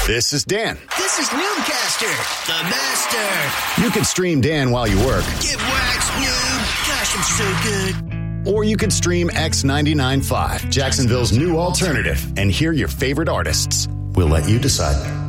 This is Dan. This is Noobcaster, the master. You can stream Dan while you work. Get waxed, noob. Gosh, I'm so good. Or you could stream X99.5, Jacksonville's new alternative, and hear your favorite artists. We'll let you decide.